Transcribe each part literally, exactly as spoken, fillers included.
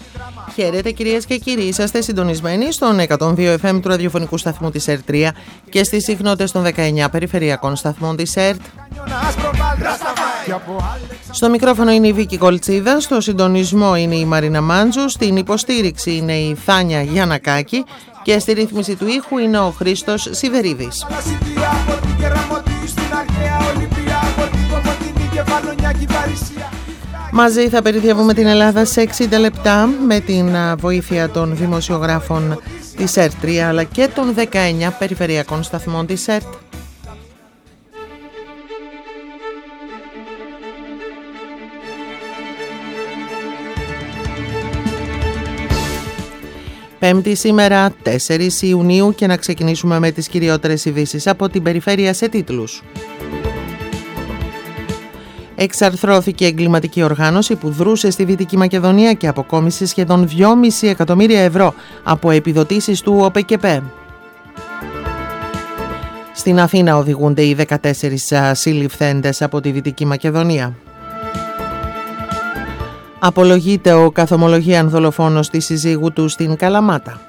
Χαίρετε κυρίες και κύριοι, είσαστε συντονισμένοι στον εκατόν δύο εφ εμ του ραδιοφωνικού σταθμού της ΕΡΤ τρία και στις συχνότητες των δεκαεννιά περιφερειακών σταθμών της ΕΡΤ. Στο μικρόφωνο είναι η Βίκη Κολτσίδα, στο συντονισμό είναι η Μαρίνα Μάντζου, στην υποστήριξη είναι η Θάνια Γιαννακάκη και στη ρύθμιση του ήχου είναι ο Χρήστος Σιδερίδης. Μαζί θα περιδιαβούμε την Ελλάδα σε εξήντα λεπτά με την βοήθεια των δημοσιογράφων της ΕΡΤ τρία αλλά και των δεκαεννιά περιφερειακών σταθμών της ΕΡΤ. Πέμπτη σήμερα, τέσσερις Ιουνίου, και να ξεκινήσουμε με τις κυριότερες ειδήσεις από την περιφέρεια σε τίτλους. Εξαρθρώθηκε εγκληματική οργάνωση που δρούσε στη Δυτική Μακεδονία και αποκόμισε σχεδόν δυόμισι εκατομμύρια ευρώ από επιδοτήσεις του ΟΠΕΚΕΠΕ. Στην Αθήνα οδηγούνται οι δεκατέσσερις συλληφθέντες από τη Δυτική Μακεδονία. Απολογείται ο καθομολογίαν δολοφόνος της συζύγου του στην Καλαμάτα.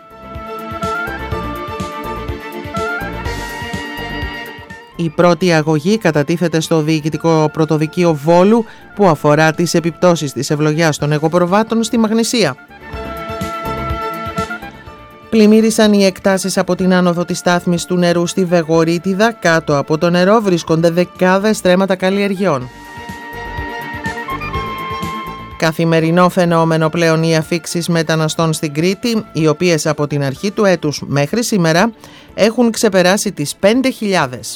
Η πρώτη αγωγή κατατίθεται στο Διοικητικό Πρωτοδικείο Βόλου που αφορά τις επιπτώσεις της ευλογιάς των εγωπροβάτων στη Μαγνησία. Πλημμύρισαν οι εκτάσεις από την άνοδο της στάθμης του νερού στη Βεγορίτιδα. Κάτω από το νερό βρίσκονται δεκάδες στρέμματα καλλιεργειών. Καθημερινό φαινόμενο πλέον οι αφίξεις μεταναστών στην Κρήτη, οι οποίες από την αρχή του έτους μέχρι σήμερα έχουν ξεπεράσει τις πέντε χιλιάδες.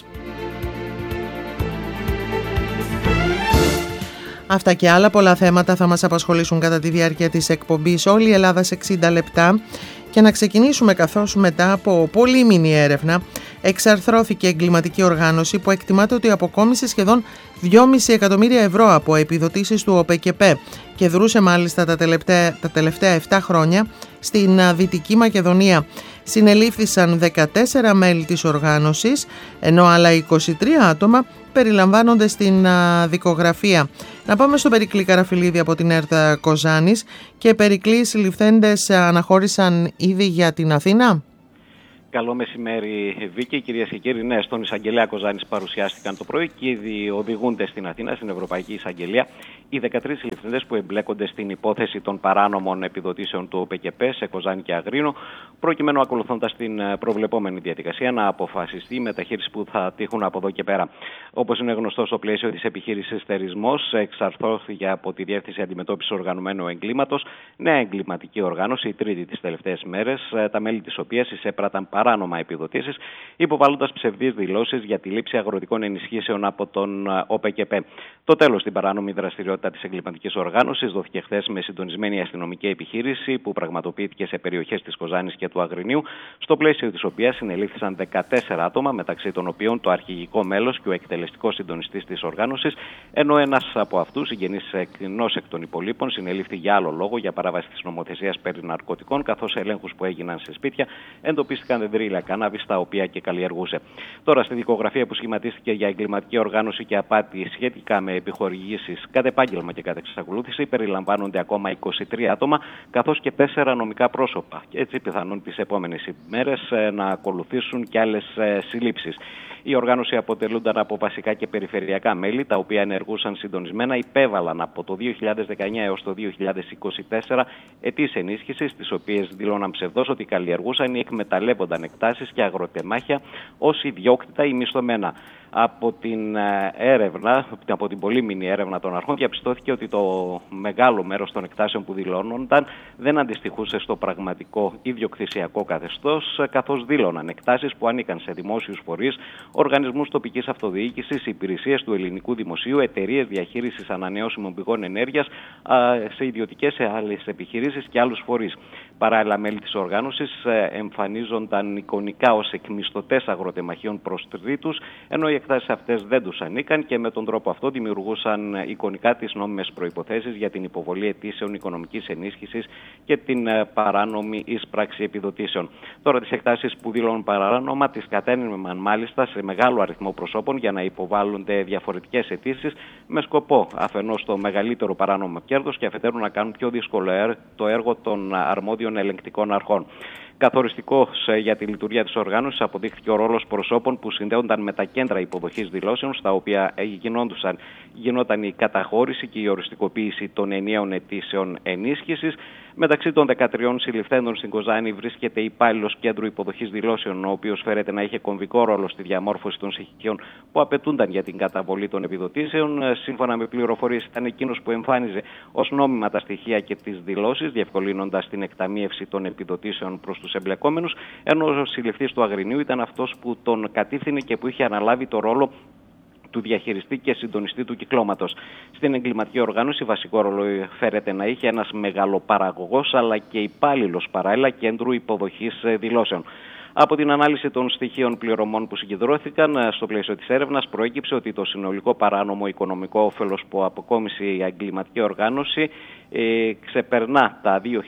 Αυτά και άλλα πολλά θέματα θα μας απασχολήσουν κατά τη διάρκεια της εκπομπής Όλη η Ελλάδα σε εξήντα λεπτά. Και να ξεκινήσουμε καθώς μετά από πολύμηνη έρευνα εξαρθρώθηκε εγκληματική οργάνωση που εκτιμάται ότι αποκόμισε σχεδόν δυόμισι εκατομμύρια ευρώ από επιδοτήσεις του ΟΠΕΚΕΠΕ και δρούσε μάλιστα τα τελευταία, τα τελευταία επτά χρόνια στην Δυτική Μακεδονία. Συνελήφθησαν δεκατέσσερα μέλη της οργάνωσης, ενώ άλλα είκοσι τρία άτομα περιλαμβάνονται στην α, δικογραφία. Να πάμε στο Περικλή Καραφιλίδη από την ΕΡΤ Κοζάνης. Και Περικλή, οι συλληφθέντες αναχώρησαν ήδη για την Αθήνα. Καλό μεσημέρι, Βίκη. Κυρίες και κύριοι, ναι, στον Εισαγγελέα Κοζάνης παρουσιάστηκαν το πρωί και ήδη οδηγούνται στην Αθήνα, στην Ευρωπαϊκή Εισαγγελία, οι δεκατρείς συλληφθέντες που εμπλέκονται στην υπόθεση των παράνομων επιδοτήσεων του ΟΠΕΚΕΠΕ σε Κοζάνη και Αγρίνο, προκειμένου, ακολουθώντας την προβλεπόμενη διαδικασία, να αποφασιστεί η μεταχείριση που θα τύχουν από εδώ και πέρα. Όπως είναι γνωστό, στο πλαίσιο της επιχείρησης Θερισμός, εξαρθρώθηκε από τη Διεύθυνση Αντιμετώπισης Οργανωμένου Εγκλήματος νέα εγκληματική οργάνωση, η τρίτη τις τελευταίες μέρες, τα μέλη της οποίας εισέπραταν παράνομα επιδοτήσεις, υποβάλλοντας ψευδείς δηλώσεις για τη λήψη αγροτικών ενισχύσεων από τον ΟΠΕΚΕΠΕ. Το τέλος στην παράνομη δραστηριότητα της εγκληματικής οργάνωσης δόθηκε χθες με συντονισμένη αστυνομική επιχείρηση που πραγματοποιήθηκε σε περιοχές της Κοζάνης και του Αγρινίου, στο πλαίσιο της οποίας συνελήφθησαν δεκατέσσερα άτομα, μεταξύ των οποίων το αρχηγικό μέλος και ο εκτελεστικός συντονιστής της οργάνωσης, ενώ ένας από αυτούς, συγγενής ενός εκ των υπολείπων, συνελήφθη για άλλο λόγο, για παράβαση της νομοθεσίας περί ναρκωτικών, καθώς σε ελέγχους που έγιναν σε σπίτια εντοπίστηκαν δεντρίλια κάναβης τα οποία και καλλιεργούσε. Τώρα, στη δικογραφία που σχηματίστηκε για εγκληματική οργάνωση και απάτη σχετικά με επιχορηγήσεις κατ' επάγγελμα και κατ' εξακολούθηση, περιλαμβάνονται ακόμα είκοσι τρία άτομα, καθώς και τέσσερα νομικά πρόσωπα. Και έτσι πιθανόν τις επόμενες ημέρες να ακολουθήσουν και άλλες συλλήψεις. Η οργάνωση αποτελούνταν από βασικά και περιφερειακά μέλη, τα οποία ενεργούσαν συντονισμένα, υπέβαλαν από το δύο χιλιάδες δεκαεννιά έως το δύο χιλιάδες είκοσι τέσσερα αιτήσεις ενίσχυσης, τις οποίες δηλώναν ψευδώς ότι καλλιεργούσαν ή εκμεταλλεύονταν εκτάσεις και αγροτεμάχια ως ιδιόκτητα ή μισθωμένα. Από την έρευνα, από την πολύμηνη έρευνα των αρχών, διαπιστώθηκε ότι το μεγάλο μέρος των εκτάσεων που δηλώνονταν δεν αντιστοιχούσε στο πραγματικό ιδιοκτησιακό καθεστώς, καθώς δήλωναν εκτάσεις που ανήκαν σε δημόσιους φορείς, οργανισμούς τοπικής αυτοδιοίκησης, υπηρεσίες του ελληνικού δημοσίου, εταιρείες διαχείρισης ανανεώσιμων πηγών ενέργειας, σε ιδιωτικές, σε άλλες επιχειρήσεις και άλλους φορείς. Παράλληλα, μέλη της οργάνωσης εμφανίζονταν εικονικά ως εκμισθωτές αγροτεμαχίων προς τρίτους, ενώ οι εκτάσεις αυτές δεν τους ανήκαν και με τον τρόπο αυτό δημιουργούσαν εικονικά τις νόμιμες προϋποθέσεις για την υποβολή αιτήσεων οικονομικής ενίσχυσης και την παράνομη εισπράξη επιδοτήσεων. Τώρα τις εκτάσεις που δηλώνουν παράνομα τις κατένυμαν μάλιστα σε μεγάλο αριθμό προσώπων για να υποβάλλονται διαφορετικές αιτήσεις με σκοπό αφενός το μεγαλύτερο παράνομο κέρδος και αφετέρου να κάνουν πιο δύσκολο το έργο των αρμόδιων ελεγκτικών αρχών. Καθοριστικός για τη λειτουργία της οργάνωσης αποδείχθηκε ο ρόλος προσώπων που συνδέονταν με τα κέντρα υποδοχής δηλώσεων, στα οποία γινόταν η καταχώρηση και η οριστικοποίηση των ενιαίων αιτήσεων ενίσχυσης. Μεταξύ των δεκατριών συλληφθέντων στην Κοζάνη βρίσκεται υπάλληλος κέντρου υποδοχής δηλώσεων, ο οποίος φέρεται να είχε κομβικό ρόλο στη διαμόρφωση των στοιχείων που απαιτούνταν για την καταβολή των επιδοτήσεων. Σύμφωνα με πληροφορίες, ήταν εκείνος που εμφάνιζε ως νόμιμα τα στοιχεία και τις δηλώσεις, διευκολύνοντας την εκταμείευση των επιδοτήσεων προς τους εμπλεκόμενους, ενώ ο συλληφθής του Αγρινίου ήταν αυτός που τον κατήφθηνε και που είχε αναλάβει το ρόλο του διαχειριστή και συντονιστή του κυκλώματος. Στην εγκληματική οργάνωση βασικό ρόλο φέρεται να είχε ένας μεγαλοπαραγωγός αλλά και υπάλληλος παράλληλα κέντρου υποδοχής δηλώσεων. Από την ανάλυση των στοιχείων πληρωμών που συγκεντρώθηκαν στο πλαίσιο της έρευνας, προέκυψε ότι το συνολικό παράνομο οικονομικό όφελος που αποκόμισε η εγκληματική οργάνωση ε, ξεπερνά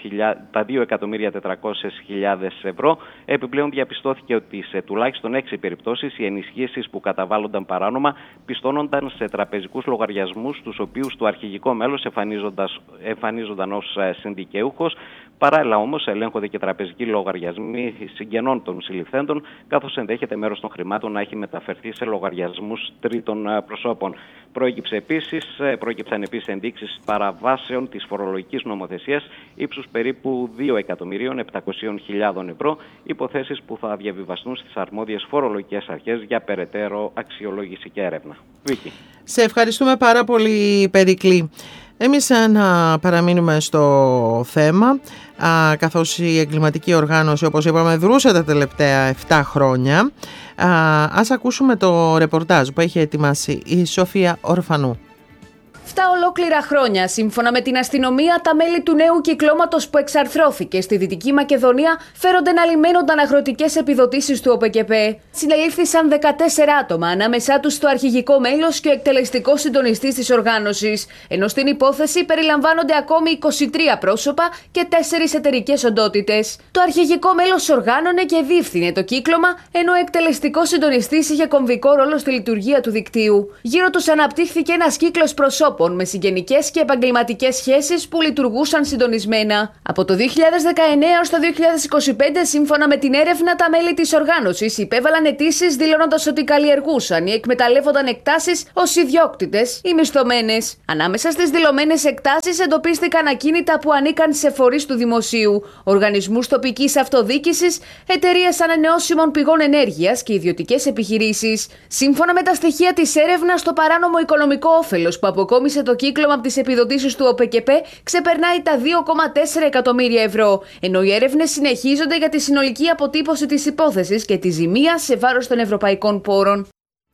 τα δύο εκατομμύρια τετρακόσιες χιλιάδες ευρώ. Επιπλέον διαπιστώθηκε ότι σε τουλάχιστον έξι περιπτώσεις οι ενισχύσεις που καταβάλλονταν παράνομα πιστώνονταν σε τραπεζικούς λογαριασμούς, τους οποίους το αρχηγικό μέλος εμφανίζονταν ως συνδικαίουχος. Παράλληλα όμως ελέγχονται και τραπεζικοί λογαριασμοί συγγενών των συλληφθέντων, καθώς ενδέχεται μέρος των χρημάτων να έχει μεταφερθεί σε λογαριασμούς τρίτων προσώπων. Προέκυψε επίσης, προέκυψαν επίσης ενδείξεις παραβάσεων της φορολογικής νομοθεσίας ύψους περίπου δύο εκατομμυρίων επτακόσιες χιλιάδες ευρώ, υποθέσεις που θα διαβιβαστούν στις αρμόδιες φορολογικές αρχές για περαιτέρω αξιολόγηση και έρευνα. Βίκη. Σε ευχαριστούμε πάρα πολύ, Περικλή. Εμείς να παραμείνουμε στο θέμα, α, καθώς η εγκληματική οργάνωση, όπως είπαμε, δρούσε τα τελευταία επτά χρόνια. Α, ας ακούσουμε το ρεπορτάζ που έχει ετοιμάσει η Σοφία Ορφανού. Εφτά ολόκληρα χρόνια, σύμφωνα με την αστυνομία, τα μέλη του νέου κυκλώματος που εξαρθρώθηκε στη Δυτική Μακεδονία φέρονται να λιμένονταν αγροτικές επιδοτήσεις του ΟΠΕΚΕΠ. Συνελήφθησαν δεκατέσσερα άτομα, ανάμεσά τους το αρχηγικό μέλος και ο εκτελεστικός συντονιστής της οργάνωσης. Ενώ στην υπόθεση περιλαμβάνονται ακόμη είκοσι τρία πρόσωπα και τέσσερις εταιρικές οντότητες. Το αρχηγικό μέλος οργάνωνε και διεύθυνε το κύκλωμα, ενώ ο εκτελεστικός συντονιστής είχε κομβικό ρόλο στη λειτουργία του δικτύου. Γύρω τους αναπτύχθηκε ένας κύκλος προσώπων με συγγενικές και επαγγελματικές σχέσεις που λειτουργούσαν συντονισμένα. Από το δύο χιλιάδες δεκαεννέα έως το δύο χιλιάδες είκοσι πέντε, σύμφωνα με την έρευνα, τα μέλη της οργάνωσης υπέβαλαν αιτήσεις δηλώνοντας ότι καλλιεργούσαν ή εκμεταλλεύονταν εκτάσεις ως ιδιόκτητες ή μισθωμένες. Ανάμεσα στις δηλωμένες εκτάσεις εντοπίστηκαν ακίνητα που ανήκαν σε φορείς του δημοσίου, οργανισμούς τοπικής αυτοδιοίκησης, εταιρείες ανανεώσιμων πηγών ενέργειας και ιδιωτικές επιχειρήσεις. Σύμφωνα με τα στοιχεία της έρευνας, το παράνομο οικονομικό όφελος που αποκόμισε το κύκλωμα από τις επιδοτήσεις του ΟΠΕΚΕΠ ξεπερνάει τα δύο κόμμα τέσσερα εκατομμύρια ευρώ, ενώ οι έρευνες συνεχίζονται για τη συνολική αποτύπωση της υπόθεσης και τη ζημία σε βάρος των ευρωπαϊκών πόρων.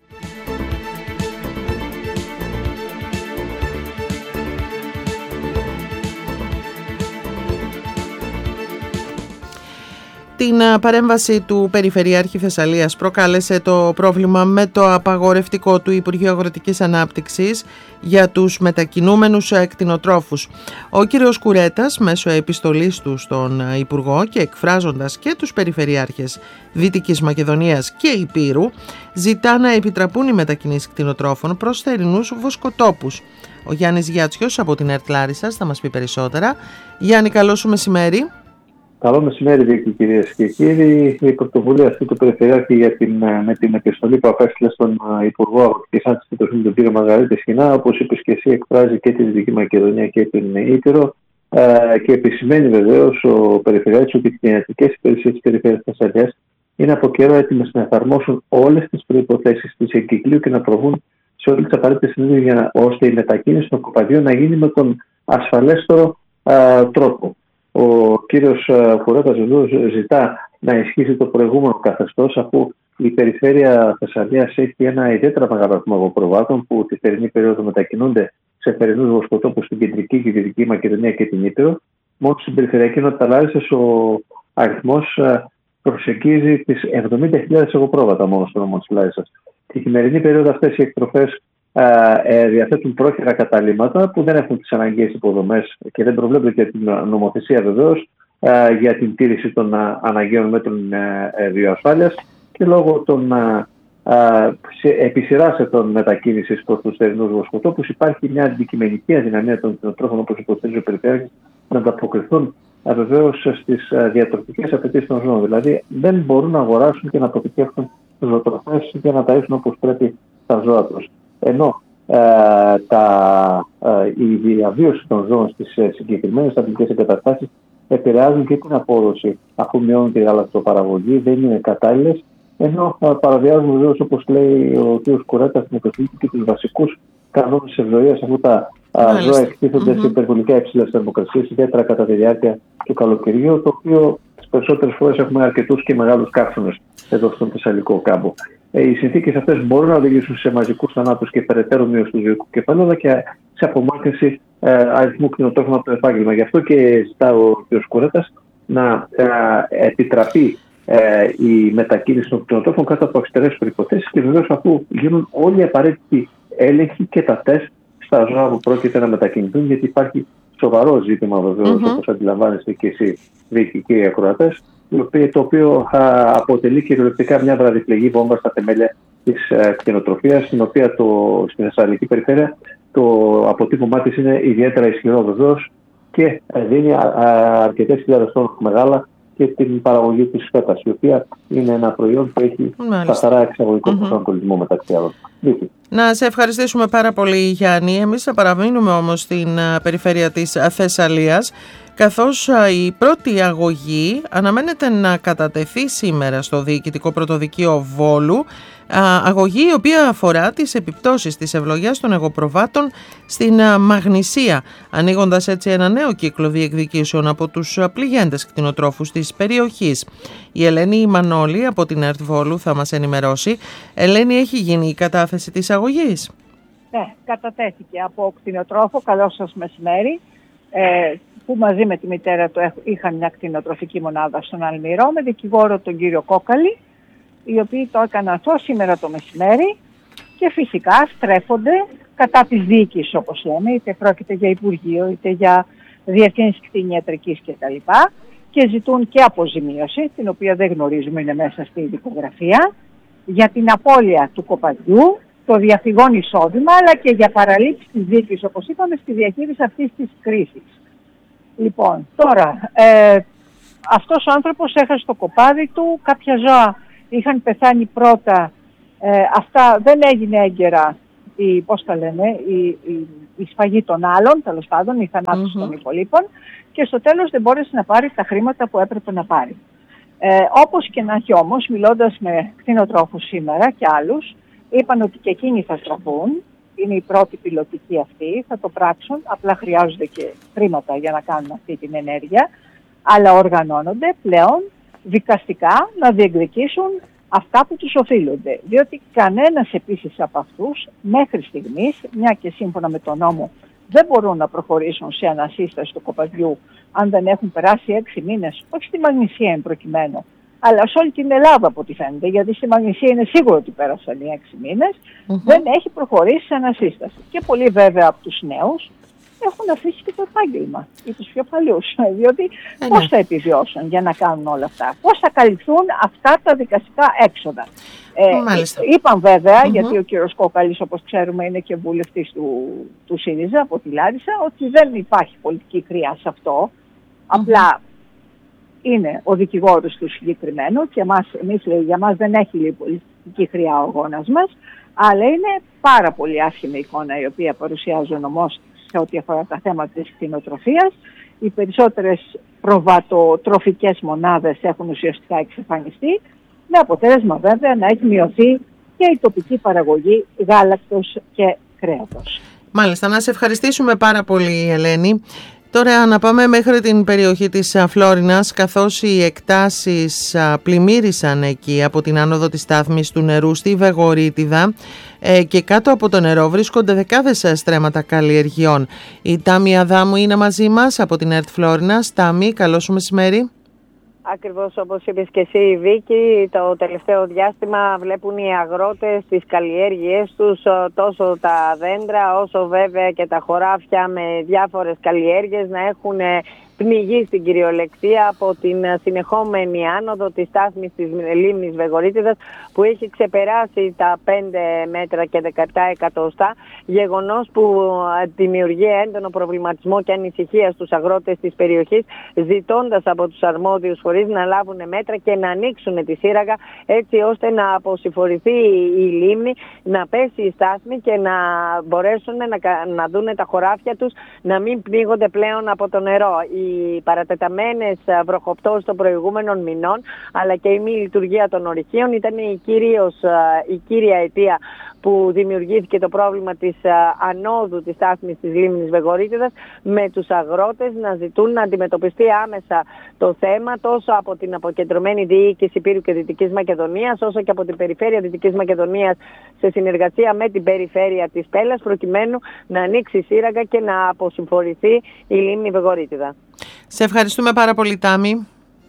Την παρέμβαση του Περιφερειάρχη Θεσσαλίας προκάλεσε το πρόβλημα με το απαγορευτικό του Υπουργείου Αγροτικής Ανάπτυξης για τους μετακινούμενους κτηνοτρόφους. Ο κύριος Κουρέτας, μέσω επιστολής του στον Υπουργό και εκφράζοντας και τους Περιφερειάρχες Δυτικής Μακεδονίας και Ηπείρου, ζητά να επιτραπούν οι μετακινήσεις κτηνοτρόφων προς θερινούς βοσκοτόπους. Ο Γιάννης Γιάτσιος από την ΕΡΤ Λάρισσας θα μας πει περισσότερα. Γιάννη, καλό σου μεσημέρι. Καλό μεσημέρι, Βίκη, κυρίες και κύριοι. Η πρωτοβουλία αυτή του Περιφερειάρχη για την, με την επιστολή που απέστειλε στον Υπουργό Αγροτικής Ανάπτυξης τον κύριο Μαργαρίτη Σχοινά, όπως είπες και εσύ, εκφράζει και τη Δυτική Μακεδονία και την Ήπειρο ε, και επισημαίνει βεβαίως ο Περιφερειάρχης ότι οι κτηνιατρικές υπηρεσίες της Περιφέρειας Θεσσαλίας είναι από καιρό έτοιμες να εφαρμόσουν όλες τις προϋποθέσεις της εγκυκλίου και να προβούν σε όλες τις απαραίτητες συνήθειες ώστε η μετακίνηση των κοπαδίων να γίνει με τον ασφαλέστερο ε, τρόπο. Ο κύριος Κουρέτας ζητά να ισχύσει το προηγούμενο καθεστώς, αφού η Περιφέρεια Θεσσαλίας έχει ένα ιδιαίτερα μεγάλο αριθμό αγροπροβάτων που τη θερινή περίοδο μετακινούνται σε θερινούς βοσκοτόπους στην Κεντρική και Δυτική Μακεδονία και την Ήπειρο. Μόνο στην Περιφερειακή Ενότητα Λάρισσας ο αριθμός προσεγγίζει τις εβδομήντα χιλιάδες αγροπρόβατα μόνο στο νομό της Λάρισσας. Τη χειμερινή περίοδο αυτές οι εκτροφές ε, διαθέτουν πρόχειρα καταλύματα που δεν έχουν τις αναγκαίες υποδομές και δεν προβλέπεται και την νομοθεσία βεβαίως ε, για την τήρηση των ε, αναγκαίων μέτρων ε, βιοασφάλειας και λόγω των ε, ε, επί σειράς ετών μετακίνησης προς τους θερινούς βοσκοτόπους υπάρχει μια αντικειμενική αδυναμία των κτηνοτρόφων, όπως υποστηρίζει ο Περιφέρειας, να ανταποκριθούν βεβαίως στις διατροφικές απαιτήσεις των ζώων. Δηλαδή δεν μπορούν να αγοράσουν και να αποθηκεύσουν ζωοτροφές για να ταΐσουν όπως πρέπει τα ζώα τους. Ενώ ε, τα, ε, η διαβίωση των ζώων στις ε, συγκεκριμένες στατικές εγκαταστάσεις επηρεάζουν και την απόδοση, αφού μειώνουν τη γαλακτοπαραγωγή, δεν είναι κατάλληλες, ενώ ε, παραβιάζουν βεβαίως, όπως λέει ο κ. Κουρέτας στην επιστολή, και τους βασικούς κανόνες ευζοίας, αφού τα ε, ζώα εκτίθενται mm-hmm. σε υπερβολικά υψηλές θερμοκρασίες, ιδιαίτερα κατά τη διάρκεια του καλοκαιριού, το οποίο τις περισσότερες φορές έχουμε αρκετούς και μεγάλους καύσονες εδώ στον Θεσσαλικό κάμπο. Οι συνθήκες αυτές μπορούν να οδηγήσουν σε μαζικούς θανάτους και περαιτέρω μείωση του ζωικού κεφαλαίου, αλλά και σε απομάκρυνση ε, αριθμού κτηνοτρόφων από το επάγγελμα. Γι' αυτό και ζητά ο κ. Κουρέτας να ε, επιτραπεί ε, η μετακίνηση των κτηνοτρόφων κάτω από αυστηρές προϋποθέσεις και βεβαίως αφού γίνουν όλοι οι απαραίτητοι έλεγχοι και τα τεστ στα ζώα που πρόκειται να μετακινηθούν, γιατί υπάρχει σοβαρό ζήτημα βεβαίως, mm-hmm. όπως αντιλαμβάνεστε και εσείς, Βίκη και οι ακροατές, το οποίο α, αποτελεί κυριολεκτικά μια βραδιπληγή βόμβα στα θεμέλια της ε, κτηνοτροφίας, στην οποία το, στην Θεσσαλική περιφέρεια το αποτύπωμά της είναι ιδιαίτερα ισχυρό βεβαίως και δίνει α, α, αρκετές χιλιάδες τόνους μεγάλα και την παραγωγή της φέτας, η οποία είναι ένα προϊόν που έχει καθαρά εξαγωγικό mm-hmm. προσανατολισμό μεταξύ άλλων. Να σε ευχαριστήσουμε πάρα πολύ, Γιάννη. Εμείς θα παραμείνουμε όμως στην περιφέρεια της Θεσσαλίας, καθώς η πρώτη αγωγή αναμένεται να κατατεθεί σήμερα στο Διοικητικό Πρωτοδικείο Βόλου, αγωγή η οποία αφορά τις επιπτώσεις της ευλογιάς των εγωπροβάτων στην Μαγνησία, ανοίγοντας έτσι ένα νέο κύκλο διεκδικήσεων από τους πληγέντες κτηνοτρόφους της περιοχής. Η Ελένη Μανώλη από την ΕΡΤ Βόλου θα μας ενημερώσει. Ελένη, έχει γίνει η κατάθεση της αγωγής? Ναι, κατατέθηκε από κτηνοτρόφο, καλό σας μεσημέρι, ε, που μαζί με τη μητέρα του είχαν μια κτηνοτροφική μονάδα στον Αλμυρό με δικηγόρο τον κύριο Κόκαλη, οι οποίοι το έκαναν αυτό σήμερα το μεσημέρι και φυσικά στρέφονται κατά της διοίκησης, όπως λέμε, είτε πρόκειται για Υπουργείο, είτε για Διευθύνση Κτηνιατρικής κτλ. Και ζητούν και αποζημίωση, την οποία δεν γνωρίζουμε, είναι μέσα στη δικογραφία, για την απώλεια του κοπαδιού, το διαφυγόν εισόδημα, αλλά και για παραλήψη της διοίκησης, όπως είπαμε, στη διαχείριση αυτής της κρίσης. Λοιπόν, τώρα, ε, αυτός ο άνθρωπος έχασε το κοπάδι του, κάποια ζώα είχαν πεθάνει πρώτα, ε, αυτά δεν έγινε έγκαιρα, η, πώς τα λένε, η, η, η σφαγή των άλλων, τέλος πάντων, η θανάτωση mm-hmm. των υπολείπων, και στο τέλος δεν μπόρεσε να πάρει τα χρήματα που έπρεπε να πάρει. Ε, όπως και να έχει όμως, μιλώντας με κτηνοτρόφους σήμερα και άλλους, είπαν ότι και εκείνοι θα στραφούν, είναι η πρώτη πιλωτική αυτή, θα το πράξουν, απλά χρειάζονται και χρήματα για να κάνουν αυτή την ενέργεια, αλλά οργανώνονται πλέον δικαστικά να διεκδικήσουν αυτά που τους οφείλονται. Διότι κανένας επίσης από αυτούς μέχρι στιγμής, μια και σύμφωνα με τον νόμο, δεν μπορούν να προχωρήσουν σε ανασύσταση του κοπαδιού αν δεν έχουν περάσει έξι μήνες, όχι στη Μαγνησία εν προκειμένου, αλλά σε όλη την Ελλάδα από ό,τι φαίνεται, γιατί στη Μαγνησία είναι σίγουρο ότι πέρασαν οι έξι μήνες, mm-hmm. δεν έχει προχωρήσει σε ανασύσταση. Και πολλοί βέβαια από τους νέους έχουν αφήσει και το επάγγελμα ή τους πιο παλιούς, διότι ε, πώς ναι. θα επιβιώσουν για να κάνουν όλα αυτά, πώς θα καλυφθούν αυτά τα δικαστικά έξοδα. Ε, είπαν βέβαια, mm-hmm. γιατί ο κύριος Κόκαλης, όπως ξέρουμε, είναι και βουλευτής του, του ΣΥΡΙΖΑ από τη Λάρισα, ότι δεν υπάρχει πολιτική χρειά σε αυτό, mm-hmm. απλά είναι ο δικηγόρος του συγκεκριμένου και εμάς, εμείς λέει, για μας δεν έχει λέει, πολιτική χρειά ο αγώνας μας, αλλά είναι πάρα πολύ άσχημη εικόνα η οποία παρουσιάζει ο νομός σε ό,τι αφορά τα θέματα της κτηνοτροφίας. Οι περισσότερες προβατοτροφικές μονάδες έχουν ουσιαστικά εξαφανιστεί, με αποτέλεσμα βέβαια να έχει μειωθεί και η τοπική παραγωγή γάλακτος και κρέατος. Μάλιστα, να σε ευχαριστήσουμε πάρα πολύ, Ελένη. Τώρα να πάμε μέχρι την περιοχή της Φλόρινας, καθώς οι εκτάσεις πλημμύρισαν εκεί από την άνοδο της στάθμης του νερού στη Βεγορίτιδα ε, και κάτω από το νερό βρίσκονται δεκάδες στρέμματα καλλιεργειών. Η Τάμι Αδάμου είναι μαζί μας από την ΕΡΤ Φλόρινας. Τάμι, καλό σου μεσημέρι. Ακριβώς όπως είπες και εσύ, Βίκη, το τελευταίο διάστημα βλέπουν οι αγρότες τις καλλιέργειές τους, τόσο τα δέντρα όσο βέβαια και τα χωράφια με διάφορες καλλιέργειες να έχουν πνιγεί στην κυριολεξία από την συνεχόμενη άνοδο της στάθμης της λίμνης Βεγορίτιδας, που έχει ξεπεράσει τα πέντε μέτρα και δεκαεπτά εκατοστά, γεγονός που δημιουργεί έντονο προβληματισμό και ανησυχία στους αγρότες της περιοχής, ζητώντας από τους αρμόδιους φορείς να λάβουν μέτρα και να ανοίξουν τη σύραγγα, έτσι ώστε να αποσυφορηθεί η λίμνη, να πέσει η στάθμη και να μπορέσουν να, να δουν τα χωράφια τους να μην πνίγονται πλέον από το νερό. Οι παρατεταμένες βροχοπτώσεις των προηγούμενων μηνών, αλλά και η μη λειτουργία των ορυχείων ήταν η, κυρίως, η κύρια αιτία που δημιουργήθηκε το πρόβλημα της ανόδου της στάθμης της λίμνης Βεγορίτιδας, με τους αγρότες να ζητούν να αντιμετωπιστεί άμεσα το θέμα τόσο από την αποκεντρωμένη διοίκηση Υπήρου και Δυτικής Μακεδονίας, όσο και από την Περιφέρεια Δυτικής Μακεδονίας σε συνεργασία με την Περιφέρεια της Πέλας, προκειμένου να ανοίξει η σύραγγα και να αποσυμφορηθεί η λίμνη Βεγορίτιδα. Σε ευχαριστούμε πάρα πολύ, Τάμι.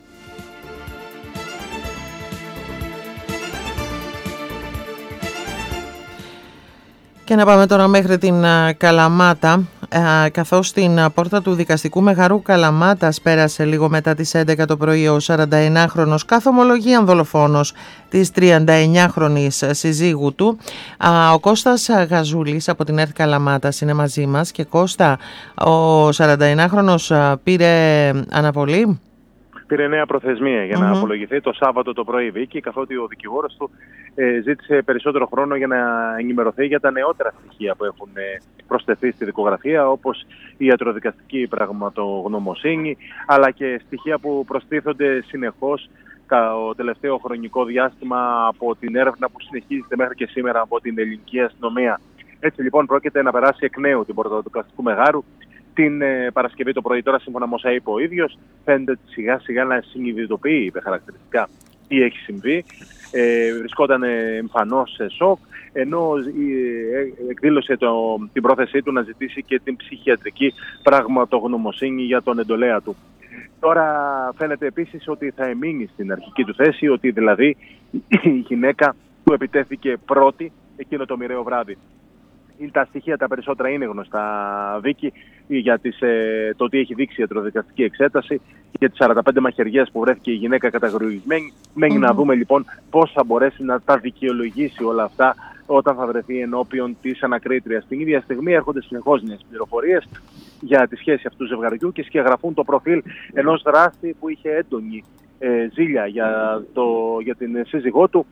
Και να πάμε τώρα μέχρι την Καλαμάτα, καθώς στην πόρτα του δικαστικού Μεγαρού Καλαμάτας πέρασε λίγο μετά τις έντεκα το πρωί ο σαρανταεννάχρονος καθομολογίαν δολοφόνος της τριανταεννιάχρονης συζύγου του. Ο Κώστας Γαζούλης από την ΕΡΤ Καλαμάτας είναι μαζί μας. Και Κώστα, ο σαρανταεννάχρονος πήρε αναβολή. Πήρε νέα προθεσμία για να mm-hmm. απολογηθεί το Σάββατο το πρωί, Βίκη, καθότι ο δικηγόρος του ε, ζήτησε περισσότερο χρόνο για να ενημερωθεί για τα νεότερα στοιχεία που έχουν ε, προσθεθεί στη δικογραφία, όπως η ιατροδικαστική πραγματογνωμοσύνη, αλλά και στοιχεία που προστίθονται συνεχώς το τελευταίο χρονικό διάστημα από την έρευνα που συνεχίζεται μέχρι και σήμερα από την ελληνική αστυνομία. Έτσι λοιπόν πρόκειται να περάσει εκ νέου την πόρτα του δικαστικού Μεγάρου την ε, Παρασκευή το πρωί. Τώρα, σύμφωνα με όσα είπε ο ίδιος, φαίνεται σιγά σιγά να συνειδητοποιεί είπε χαρακτηριστικά τι έχει συμβεί. Ε, βρισκόταν εμφανώς σε σοκ, ενώ ε, εκδήλωσε το, την πρόθεσή του να ζητήσει και την ψυχιατρική πραγματογνωμοσύνη για τον εντολέα του. Τώρα φαίνεται επίσης ότι θα εμείνει στην αρχική του θέση, ότι δηλαδή η γυναίκα του επιτέθηκε πρώτη εκείνο το μοιραίο βράδυ. Τα στοιχεία τα περισσότερα είναι γνωστά, Βίκη, για τις, ε, το τι έχει δείξει η ιατροδικαστική εξέταση, για τις σαράντα πέντε μαχαιριές που βρέθηκε η γυναίκα καταγρουισμένη. Μένει mm-hmm. να δούμε λοιπόν πώς θα μπορέσει να τα δικαιολογήσει όλα αυτά όταν θα βρεθεί ενώπιον της ανακρίτριας. Την ίδια στιγμή έρχονται συνεχώς νέες πληροφορίες για τη σχέση αυτού του ζευγαριού και σκιαγραφούν το προφίλ ενός δράστη που είχε έντονη ε, ζήλια για, το, για την σύζυγό του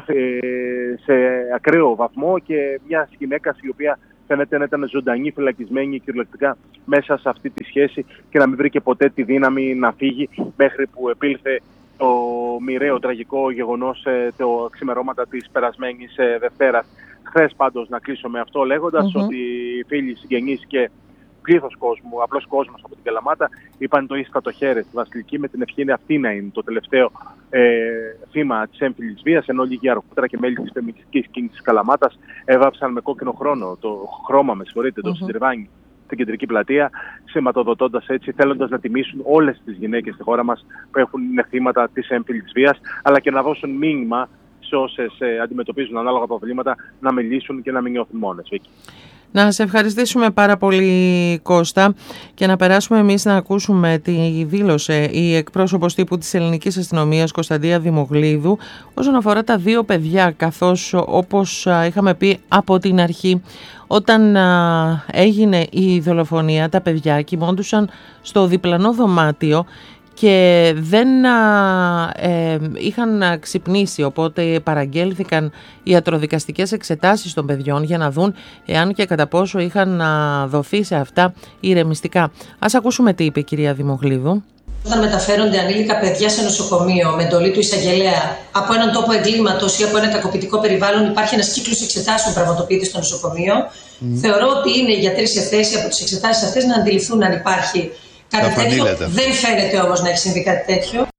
σε ακραίο βαθμό, και μια γυναίκα η οποία φαίνεται να ήταν ζωντανή, φυλακισμένη κυριολεκτικά μέσα σε αυτή τη σχέση και να μην βρήκε ποτέ τη δύναμη να φύγει, μέχρι που επήλθε το μοιραίο τραγικό γεγονός το ξημερώματα της περασμένης Δευτέρας. Χθες πάντως, να κλείσω με αυτό λέγοντας mm-hmm. ότι οι φίλοι, συγγενείς και πλήθος κόσμου, απλός κόσμος από την Καλαμάτα, είπαν το ίστατο χέρι στη Βασιλική, με την ευχή αυτή να είναι το τελευταίο ε, θύμα της έμφυλης βίας, ενώ λίγοι αργότερα και μέλη της φεμινιστικής κίνησης της Καλαμάτας έβαψαν με κόκκινο χρόνο, το χρώμα, με συγχωρείτε, το mm-hmm. συντριβάνι στην κεντρική πλατεία, σηματοδοτώντας έτσι, θέλοντας να τιμήσουν όλες τις γυναίκες στη χώρα μας που έχουν είναι θύματα της έμφυλης βίας, αλλά και να δώσουν μήνυμα σε όσες ε, αντιμετωπίζουν ανάλογα προβλήματα, να μιλήσουν και να μην νιώθουν μόνες. Βίκη. Να σε ευχαριστήσουμε πάρα πολύ, Κώστα, και να περάσουμε εμείς να ακούσουμε τη δήλωσε η εκπρόσωπος τύπου της ελληνικής αστυνομίας Κωνσταντία Δημογλίδου όσον αφορά τα δύο παιδιά, καθώς όπως είχαμε πει από την αρχή, όταν έγινε η δολοφονία τα παιδιά κοιμόντουσαν στο διπλανό δωμάτιο και δεν ε, είχαν ξυπνήσει, οπότε παραγγέλθηκαν ιατροδικαστικές εξετάσεις των παιδιών για να δουν εάν και κατά πόσο είχαν δοθεί σε αυτά ηρεμιστικά. Ας ακούσουμε τι είπε η κυρία Δημογλίδου. Όταν μεταφέρονται ανήλικα παιδιά σε νοσοκομείο με εντολή του εισαγγελέα από έναν τόπο εγκλήματος ή από ένα κακοποιητικό περιβάλλον, υπάρχει ένας κύκλος εξετάσεων που πραγματοποιείται στο νοσοκομείο. Mm. Θεωρώ ότι είναι οι γιατροί σε θέση από τις εξετάσεις αυτές να αντιληφθούν αν υπάρχει κάτι τέτοιο. Δεν φαίνεται όμως να έχει συμβεί κάτι τέτοιο.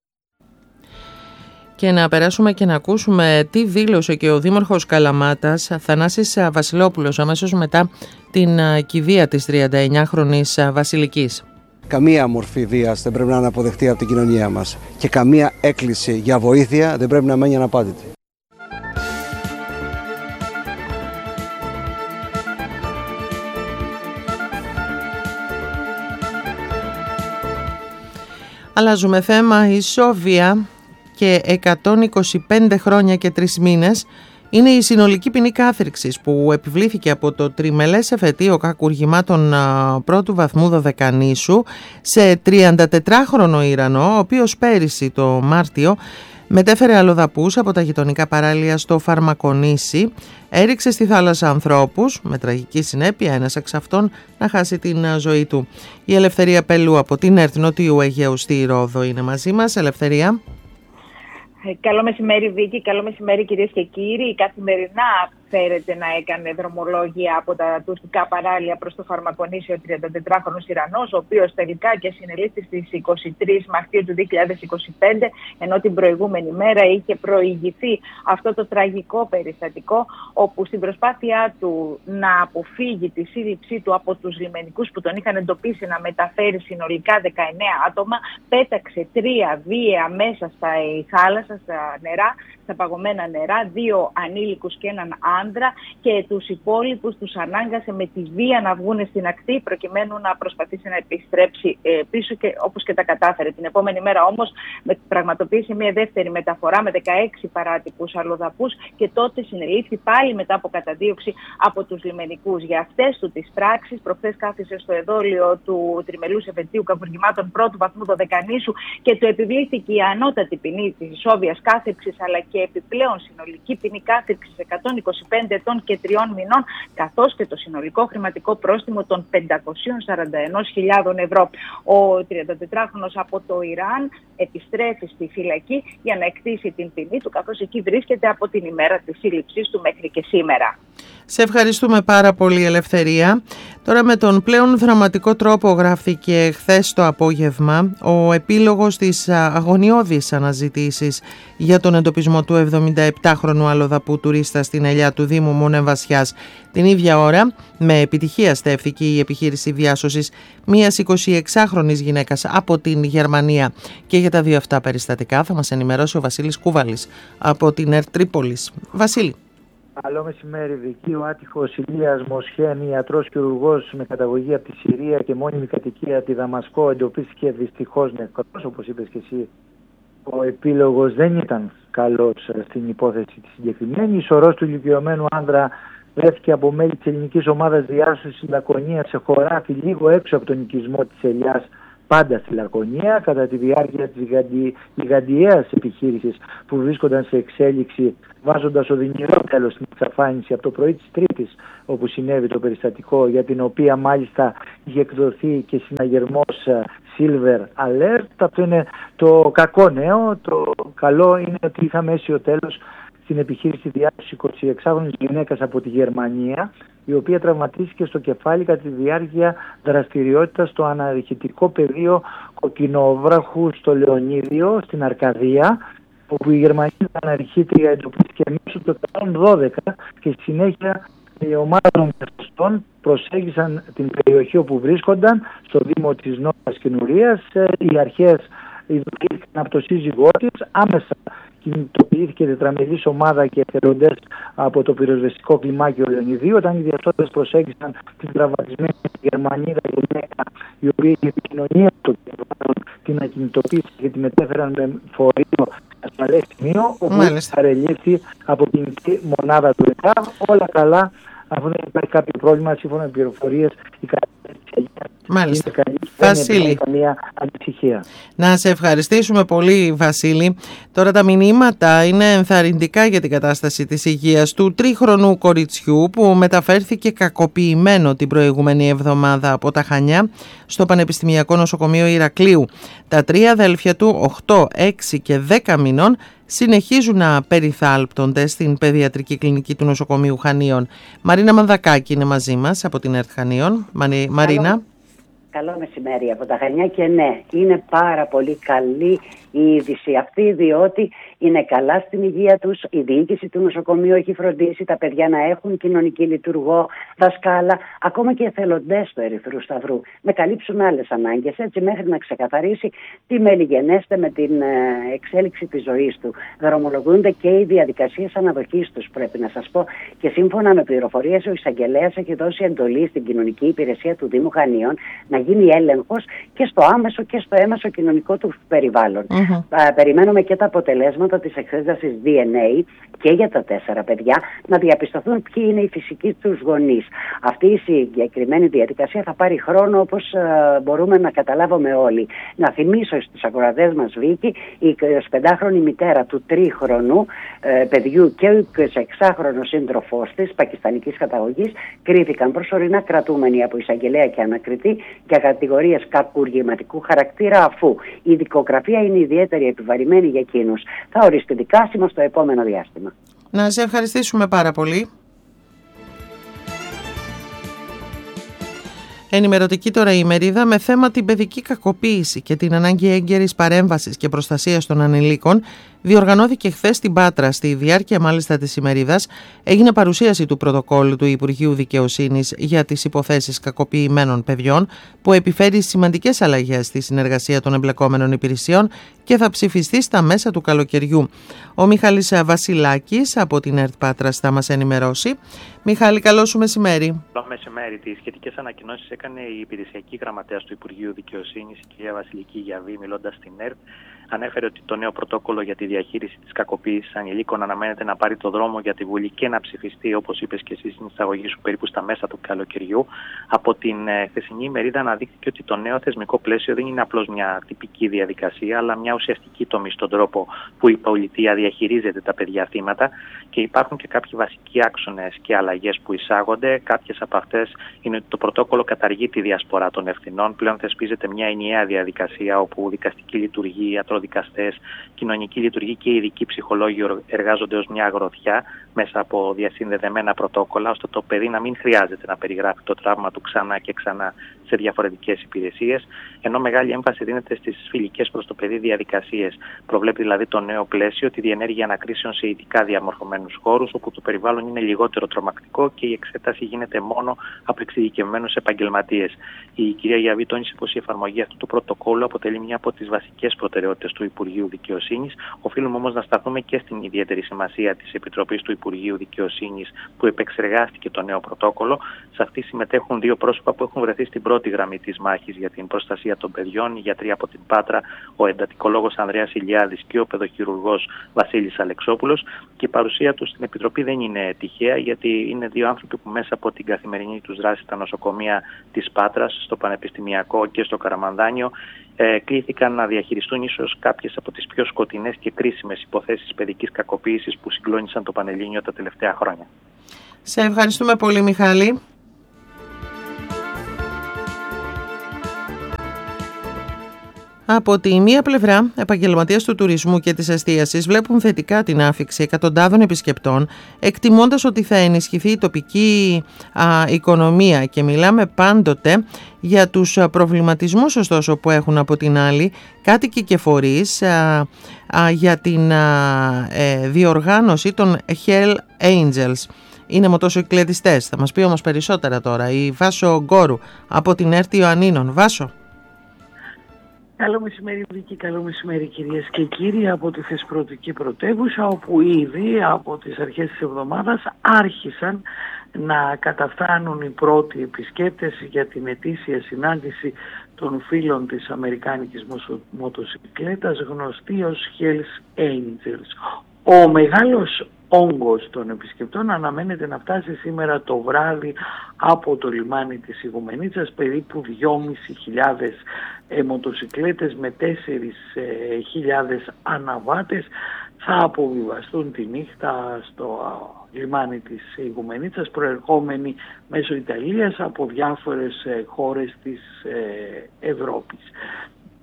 Και να περάσουμε και να ακούσουμε τι δήλωσε και ο Δήμαρχος Καλαμάτας, Θανάσης Βασιλόπουλος, αμέσως μετά την κηδεία της τριανταεννιάχρονης Βασιλικής. Καμία μορφή βίας δεν πρέπει να είναι αποδεκτή από την κοινωνία μας και καμία έκκληση για βοήθεια δεν πρέπει να μένει αναπάντητη. Αλλάζουμε θέμα. Η Σόβια και εκατόν είκοσι πέντε χρόνια και τρεις μήνες είναι η συνολική ποινή κάθριξης που επιβλήθηκε από το τριμελές εφετείο κακουργημάτων πρώτου βαθμού Δωδεκανήσου σε τριαντατετράχρονο Ιρανό, ο οποίος πέρυσι το Μάρτιο μετέφερε αλλοδαπούς από τα γειτονικά παράλια στο Φαρμακονήσι, έριξε στη θάλασσα ανθρώπους, με τραγική συνέπεια ένας εξ αυτών να χάσει την ζωή του. Η Ελευθερία Πελού από την ΕΡΤ Νοτιού Αιγαίου στη Ρόδο είναι μαζί μας. Ελευθερία. Καλό μεσημέρι Βίκη, καλό μεσημέρι κυρίες και κύριοι. Καθημερινά φέρεται να έκανε δρομολόγια από τα τουριστικά παράλια προς το Φαρμακονήσι ο τριαντατετράχρονος Ιρανός, ο οποίος τελικά και συνελήφθη στις είκοσι τρεις Μαρτίου του δύο χιλιάδες είκοσι πέντε, ενώ την προηγούμενη μέρα είχε προηγηθεί αυτό το τραγικό περιστατικό, όπου στην προσπάθειά του να αποφύγει τη σύλληψή του από τους λιμενικούς που τον είχαν εντοπίσει να μεταφέρει συνολικά δεκαεννέα άτομα, πέταξε τρία βία μέσα στα θάλασσα, στα νερά, στα παγωμένα νερά, δύο ανήλικους και έναν άντρα, και τους υπόλοιπους τους ανάγκασε με τη βία να βγουν στην ακτή προκειμένου να προσπαθήσει να επιστρέψει ε, πίσω, και όπως και τα κατάφερε. Την επόμενη μέρα όμως πραγματοποίησε μια δεύτερη μεταφορά με δεκαέξι παράτυπους αλλοδαπούς και τότε συνελήφθη πάλι μετά από καταδίωξη από τους λιμενικούς. Για αυτές του τις πράξεις προχθές κάθισε στο εδόλιο του τριμελούς εφετείου κακουργημάτων πρώτου βαθμού Δωδεκανήσου και του επιβλήθηκε η ανώτατη ποινή της ισόβιας κάθριξης, αλλά και επιπλέον συνολική ποινή κάθριξης εκατόν είκοσι πέντε ετών και τριών μηνών, καθώς και το συνολικό χρηματικό πρόστιμο των πεντακόσιες σαράντα ένα χιλιάδες ευρώ. Ο τριαντατετράχρονος από το Ιράν επιστρέφει στη φυλακή για να εκτίσει την ποινή του, καθώς εκεί βρίσκεται από την ημέρα της σύλληψής του μέχρι και σήμερα. Σε ευχαριστούμε πάρα πολύ, Ελευθερία. Τώρα, με τον πλέον δραματικό τρόπο γράφτηκε χθες το απόγευμα ο επίλογος της αγωνιώδης αναζητήσης για τον εντοπισμό του εβδομηνταεπτάχρονου αλλοδαπού τουρίστα στην ελιά του Δήμου Μονεμβασιάς. Την ίδια ώρα, με επιτυχία στέφθηκε η επιχείρηση διάσωσης μιας εικοσιεξάχρονης γυναίκας από την Γερμανία. Και για τα δύο αυτά περιστατικά θα μας ενημερώσει ο Βασίλης Κούβαλης από την ΕΡΤ Τρίπολης. Βασίλη. Καλό μεσημέρι, Βική. Ο άτυχος Ηλίας Μοσχένη, ιατρός χειρουργός με καταγωγή από τη Συρία και μόνιμη κατοικία τη Δαμασκό, εντοπίστηκε δυστυχώς νεκρός, όπως είπες και εσύ. Ο επίλογος δεν ήταν καλός στην υπόθεση τη συγκεκριμένη. Η σωρός του ηλικιωμένου άνδρα βρέθηκε από μέλη της ελληνικής ομάδας διάσωσης Λακωνία σε χωράφι λίγο έξω από τον οικισμό της Ελιάς, πάντα στη Λακωνία, κατά τη διάρκεια της γιγαντιαίας επιχείρησης που βρίσκονταν σε εξέλιξη, βάζοντας οδυνηρό τέλος στην εξαφάνιση από το πρωί της Τρίτης, όπου συνέβη το περιστατικό, για την οποία μάλιστα είχε εκδοθεί και συναγερμός Silver Alert. Αυτό είναι το κακό νέο. Το καλό είναι ότι είχαμε αίσιο τέλος στην επιχείρηση διάσωσης εικοσιεξάχρονης γυναίκας από τη Γερμανία, η οποία τραυματίστηκε στο κεφάλι κατά τη διάρκεια δραστηριότητας στο αναρριχητικό πεδίο Κοκκινόβραχου στο Λεωνίδιο, στην Αρκαδία, όπου η Γερμανία αναρριχήτρια εντοπίστηκε μέσω του εκατόν δώδεκα και στη συνέχεια η ομάδα των μεθοστών προσέγγισαν την περιοχή όπου βρίσκονταν, στο Δήμο της Νότιας Καινουρίας. Οι αρχές ειδοποιήθηκαν από το σύζυγό της, άμεσα κινητοποιήθηκε τετραμελής ομάδα και εθελοντές από το πυροσβεστικό κλιμάκιο Λεωνιδίου. Όταν οι διασώτες προσέγγισαν την τραυματισμένη Γερμανίδα γυναίκα, η οποία είχε επικοινωνία στο περιβάλλον, την ακινητοποίηση και τη μετέφεραν με φορείο σε ασφαλές σημείο, όπου παρελήφθη από την μονάδα του ΕΚΑΒ. Όλα καλά, αφού δεν υπάρχει κάποιο πρόβλημα, σύμφωνα με πληροφορίες, η κατάσταση της Αγίας Μάλιστα. είναι καλή. Βασίλη, δεν υπάρχει καμία ανησυχία. Να σε ευχαριστήσουμε πολύ, Βασίλη. Τώρα τα μηνύματα είναι ενθαρρυντικά για την κατάσταση της υγείας του τρίχρονου κοριτσιού που μεταφέρθηκε κακοποιημένο την προηγούμενη εβδομάδα από τα Χανιά στο Πανεπιστημιακό Νοσοκομείο Ηρακλείου. Τα τρία αδέλφια του, οκτώ, έξι και δέκα μηνών, συνεχίζουν να περιθάλπτονται στην παιδιατρική κλινική του νοσοκομείου Χανίων. Μαρίνα Μανδακάκη είναι μαζί μας από την ΕΡΤ Χανίων. Μαρίνα. Καλό μεσημέρι από τα Χανιά και ναι, είναι πάρα πολύ καλή η είδηση αυτή, διότι είναι καλά στην υγεία τους, η διοίκηση του νοσοκομείου έχει φροντίσει τα παιδιά να έχουν κοινωνική λειτουργό, δασκάλα, ακόμα και εθελοντές του Ερυθρού Σταυρού, να καλύψουν άλλες ανάγκες, έτσι μέχρι να ξεκαθαρίσει τι μελιγενέστε με την εξέλιξη της ζωής του. Δρομολογούνται και οι διαδικασίες αναδοχής τους, πρέπει να σας πω, και σύμφωνα με πληροφορίες ο εισαγγελέας έχει δώσει εντολή στην κοινωνική υπηρεσία του Δήμου Χανίων να γίνει έλεγχος και στο άμεσο και στο έμεσο κοινωνικό του περιβάλλον. Mm-hmm. Α, περιμένουμε και τα αποτελέσματα της εξέτασης ντι εν έι και για τα τέσσερα παιδιά, να διαπιστωθούν ποιοι είναι οι φυσικοί τους γονείς. Αυτή η συγκεκριμένη διαδικασία θα πάρει χρόνο, όπως α, μπορούμε να καταλάβουμε όλοι. Να θυμίσω στους ακροατές μας, Βίκη, η εικοσιπεντάχρονη μητέρα του τρίχρονου ε, παιδιού και ο εικοσιεξάχρονο σύντροφός της, πακιστανικής καταγωγής, κρίθηκαν προσωρινά κρατούμενοι από εισαγγελέα και ανακριτή για κατηγορίες κακουργηματικού χαρακτήρα, αφού η δικογραφία είναι ιδιαίτερη επιβαρημένη για εκείνους. Θα οριστεί δικάσιμο στο επόμενο διάστημα. Να σε ευχαριστήσουμε πάρα πολύ. Ενημερωτική τώρα η ημερίδα με θέμα την παιδική κακοποίηση και την ανάγκη έγκαιρης παρέμβασης και προστασίας των ανηλίκων διοργανώθηκε χθες στην Πάτρα. Στη διάρκεια μάλιστα της ημερίδας έγινε παρουσίαση του πρωτοκόλλου του Υπουργείου Δικαιοσύνης για τις υποθέσεις κακοποιημένων παιδιών, που επιφέρει σημαντικές αλλαγές στη συνεργασία των εμπλεκόμενων υπηρεσιών και θα ψηφιστεί στα μέσα του καλοκαιριού. Ο Μιχάλης Βασιλάκης από την ΕΡΤ Πάτρας θα μας ενημερώσει. Μιχάλη, καλό σου μεσημέρι. Καλό μεσημέρι. Τις σχετικές ανακοινώσεις έκανε η υπηρεσιακή γραμματέας του Υπουργείου Δικαιοσύνης, η κυρία Βασιλική Γιαβή, μιλώντας στην ΕΡΤ. Ανέφερε ότι το νέο πρωτόκολλο για τη διαχείριση της κακοποίησης ανηλίκων αναμένεται να πάρει το δρόμο για τη Βουλή και να ψηφιστεί, όπως είπες και εσύ στην εισαγωγή σου, περίπου στα μέσα του καλοκαιριού. Από την ε, χθεσινή ημερίδα αναδείχθηκε ότι το νέο θεσμικό πλαίσιο δεν είναι απλώς μια τυπική διαδικασία, αλλά μια ουσιαστική τομή στον τρόπο που η πολιτεία διαχειρίζεται τα παιδιά θύματα, και υπάρχουν και κάποιοι βασικοί άξονες και αλλαγές που εισάγονται. Κάποιες από αυτές είναι ότι το πρωτόκολλο καταργεί τη διασπορά των ευθυνών. Πλέον θεσπίζεται μια ενιαία διαδικασία όπου δικαστική λειτουργία, δικαστές, κοινωνική λειτουργία και ειδικοί ψυχολόγοι εργάζονται ως μια αγροθιά μέσα από διασυνδεδεμένα πρωτόκολλα, ώστε το παιδί να μην χρειάζεται να περιγράφει το τραύμα του ξανά και ξανά σε διαφορετικές υπηρεσίες, ενώ μεγάλη έμφαση δίνεται στις φιλικές προς το παιδί διαδικασίες. Προβλέπει δηλαδή το νέο πλαίσιο τη διενέργεια ανακρίσεων σε ειδικά διαμορφωμένους χώρους, όπου το περιβάλλον είναι λιγότερο τρομακτικό και η εξέταση γίνεται μόνο από εξειδικευμένους επαγγελματίες. Η κυρία Γιαβή τόνισε πως η εφαρμογή αυτού του πρωτοκόλλου αποτελεί μια από τις βασικές προτεραιότητες του Υπουργείου Δικαιοσύνης. Οφείλουμε όμως να σταθούμε και στην ιδιαίτερη σημασία της Επιτροπής του Υπουργείου Δικαιοσύνης που επεξεργάστηκε το νέο πρωτόκολλο. Σε αυτή συμμετέχουν δύο πρόσωπα που έχουν βρεθεί στην πρώτη γραμμή της μάχης για την προστασία των παιδιών, οι γιατροί από την Πάτρα, ο εντατικολόγος Ανδρέας Ηλιάδης και ο παιδοχειρουργός Βασίλης Αλεξόπουλος. Και η παρουσία τους στην Επιτροπή δεν είναι τυχαία, γιατί είναι δύο άνθρωποι που μέσα από την καθημερινή τους δράση στα νοσοκομεία της Πάτρας, στο Πανεπιστημιακό και στο Καραμανδάνιο, ε, κλήθηκαν να διαχειριστούν ίσως κάποιες από τις πιο σκοτεινές και κρίσιμες υποθέσεις παιδικής κακοποίησης που συγκλώνησαν το Πανελλήνιο τα τελευταία χρόνια. Σε ευχαριστούμε πολύ, Μιχάλη. Από τη μία πλευρά, επαγγελματίες του τουρισμού και της εστίασης βλέπουν θετικά την άφιξη εκατοντάδων επισκεπτών, εκτιμώντας ότι θα ενισχυθεί η τοπική α, οικονομία, και μιλάμε πάντοτε για τους προβληματισμούς ωστόσο που έχουν από την άλλη κάτοικοι και φορείς α, α, για την α, ε, διοργάνωση των Hell Angels. Είναι μοτοσυκλετιστές. Θα μας πει όμως περισσότερα τώρα η Βάσο Γκόρου από την ΕΡΤ Ιωαννίνων. Βάσο. Καλό μεσημέρι, Βίκη, καλό μεσημέρι κυρίες και κύριοι από τη Θεσπρωτική Πρωτεύουσα, όπου ήδη από τις αρχές της εβδομάδας άρχισαν να καταφθάνουν οι πρώτοι επισκέπτες για την ετήσια συνάντηση των φίλων της αμερικάνικης μοτοσυκλέτας, γνωστή ως Hells Angels. Ο μεγάλος όγκος των επισκεπτών αναμένεται να φτάσει σήμερα το βράδυ από το λιμάνι της Ιγουμενίτσας, περίπου δυόμισι χιλιάδες ε, μοτοσυκλέτες με τέσσερις χιλιάδες αναβάτες θα αποβιβαστούν τη νύχτα στο λιμάνι της Ιγουμενίτσας, προερχόμενοι μέσω Ιταλίας από διάφορες ε, χώρες της ε, Ευρώπης.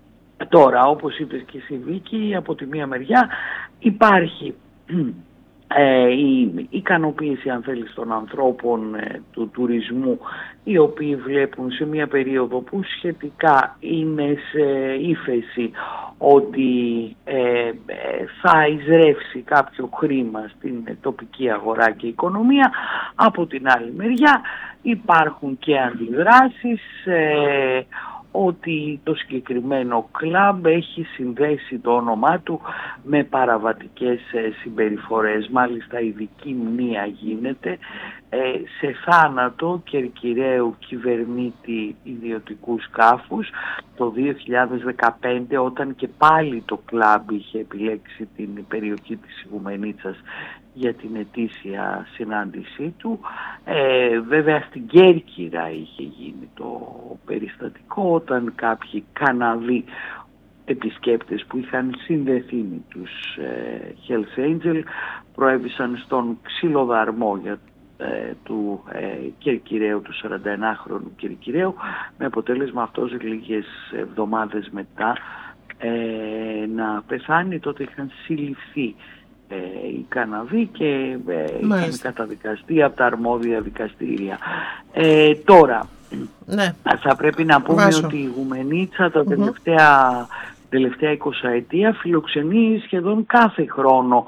Τώρα, όπως είπες και εσύ, Βίκη, από τη μία μεριά υπάρχει ε, η ικανοποίηση, αν θέλεις, των ανθρώπων ε, του τουρισμού, οι οποίοι βλέπουν σε μια περίοδο που σχετικά είναι σε ύφεση ότι ε, ε, θα εισρεύσει κάποιο χρήμα στην τοπική αγορά και οικονομία. Από την άλλη μεριά υπάρχουν και αντιδράσεις ε, ότι το συγκεκριμένο κλαμπ έχει συνδέσει το όνομά του με παραβατικές συμπεριφορές. Μάλιστα ειδική μνήα γίνεται ε, σε θάνατο κερκυραίου κυβερνήτη ιδιωτικού σκάφους το δύο χιλιάδες δεκαπέντε, όταν και πάλι το κλαμπ είχε επιλέξει την περιοχή της Ιγουμενίτσας για την ετήσια συνάντησή του. Ε, βέβαια στην Κέρκυρα είχε γίνει το περιστατικό, όταν κάποιοι Καναδοί επισκέπτες που είχαν συνδεθεί με τους ε, Hells Angel προέβησαν στον ξυλοδαρμό για, ε, του ε, Κερκυραίου, του σαρανταενάχρονου Κερκυραίου, με αποτέλεσμα αυτός λίγες εβδομάδες μετά ε, να πεθάνει. Τότε είχαν συλληφθεί Ε, οι Καναδοί και ε, είχαν καταδικαστεί από τα αρμόδια δικαστήρια. Ε, τώρα, ναι. θα πρέπει να πούμε Βάσο. ότι η Ιγουμενίτσα τα τελευταία, τελευταία εικοσαετία φιλοξενεί σχεδόν κάθε χρόνο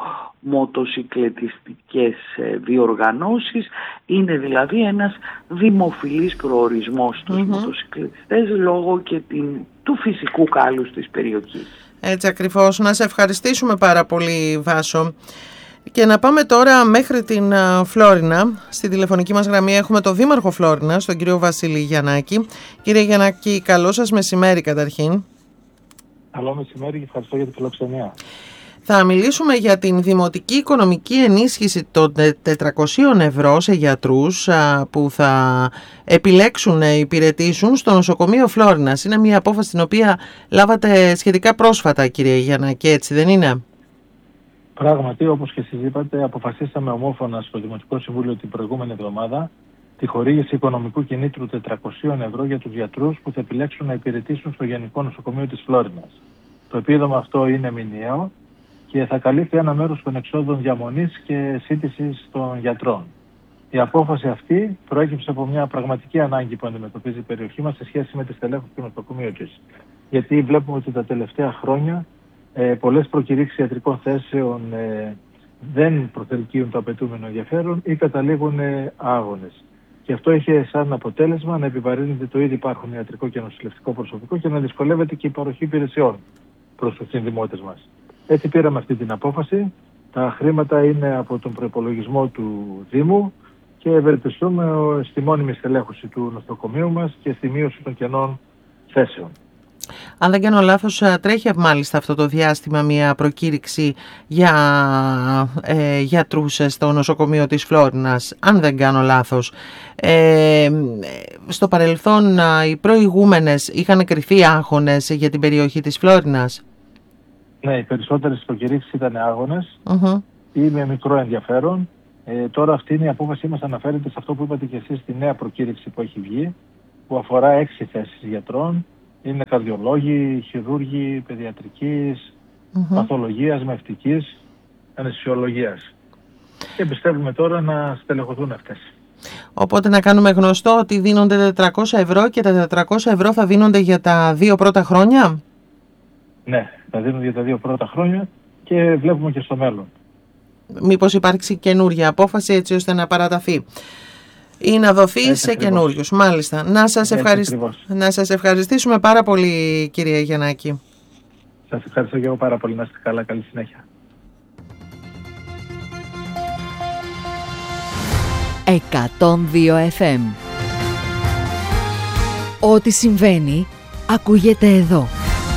μοτοσυκλετιστικές ε, διοργανώσεις. Είναι δηλαδή ένας δημοφιλής προορισμός στους mm-hmm. μοτοσυκλετιστές λόγω και την, του φυσικού κάλους της περιοχής. Έτσι ακριβώς. Να σε ευχαριστήσουμε πάρα πολύ, Βάσο. Και να πάμε τώρα μέχρι την Φλόρινα. Στη τηλεφωνική μας γραμμή έχουμε τον Δήμαρχο Φλόρινας, τον κύριο Βασίλη Γιαννάκη. Κύριε Γιαννάκη, καλό σας μεσημέρι καταρχήν. Καλό μεσημέρι και ευχαριστώ για τη φιλοξενία. Θα μιλήσουμε για την δημοτική οικονομική ενίσχυση των τετρακοσίων ευρώ σε γιατρούς που θα επιλέξουν να υπηρετήσουν στο νοσοκομείο Φλόρινας. Είναι μια απόφαση την οποία λάβατε σχετικά πρόσφατα, κύριε Γιαννάκη, έτσι δεν είναι? Πράγματι, όπως και εσείς είπατε, αποφασίσαμε ομόφωνα στο Δημοτικό Συμβούλιο την προηγούμενη εβδομάδα τη χορήγηση οικονομικού κινήτρου τετρακοσίων ευρώ για τους γιατρούς που θα επιλέξουν να υπηρετήσουν στο Γενικό Νοσοκομείο της Φλόρινας. Το επίδομα αυτό είναι μηνιαίο και θα καλύπτει ένα μέρος των εξόδων διαμονής και σύντησης των γιατρών. Η απόφαση αυτή προέκυψε από μια πραγματική ανάγκη που αντιμετωπίζει η περιοχή μας σε σχέση με τη στελέχωση του νοσοκομείου της. Γιατί βλέπουμε ότι τα τελευταία χρόνια ε, πολλές προκηρύξεις ιατρικών θέσεων ε, δεν προσελκύουν το απαιτούμενο ενδιαφέρον ή καταλήγουν ε, άγονες. Και αυτό είχε σαν αποτέλεσμα να επιβαρύνεται το ήδη υπάρχον ιατρικό και νοσηλευτικό προσωπικό και να δυσκολεύεται και η παροχή υπηρεσιών προς τους συνδημότες μας. Έτσι πήραμε αυτή την απόφαση. Τα χρήματα είναι από τον προϋπολογισμό του Δήμου και ευελπιστούμε στη μόνιμη στελέχωση του νοσοκομείου μας και στη μείωση των κενών θέσεων. Αν δεν κάνω λάθος, τρέχει μάλιστα αυτό το διάστημα μια προκήρυξη για ε, γιατρούς στο νοσοκομείο της Φλόρινας, αν δεν κάνω λάθος. Ε, στο παρελθόν οι προηγούμενες είχαν κρυφεί άγχονες για την περιοχή της Φλόρινας. Ναι, οι περισσότερες προκηρύξεις ήταν άγονες uh-huh. ή με μικρό ενδιαφέρον. Ε, τώρα αυτή είναι η απόφασή μας, αναφέρεται σε αυτό που είπατε και εσείς, τη νέα προκήρυξη που έχει βγει, που αφορά έξι θέσεις γιατρών. Είναι καρδιολόγοι, χειρούργοι, παιδιατρικής, uh-huh. παθολογίας, μευτικής, αναισθησιολογίας. Και πιστεύουμε τώρα να στελεχωθούν αυτές. Οπότε να κάνουμε γνωστό ότι δίνονται τετρακόσια ευρώ και τα τετρακόσια ευρώ θα δίνονται για τα δύο πρώτα χρόνια. Ναι, θα δίνονται για τα δύο πρώτα χρόνια και βλέπουμε και στο μέλλον. Μήπως υπάρξει καινούργια απόφαση έτσι ώστε να παραταθεί ή να δοθεί έτσι σε καινούριους. Μάλιστα. Να σας, ευχαρισ... να σας ευχαριστήσουμε πάρα πολύ, κύριε Γιαννάκη. Σας ευχαριστώ και εγώ πάρα πολύ. Να είστε καλά. Καλή συνέχεια. εκατόν δύο εφ εμ. Ό,τι συμβαίνει ακούγεται εδώ.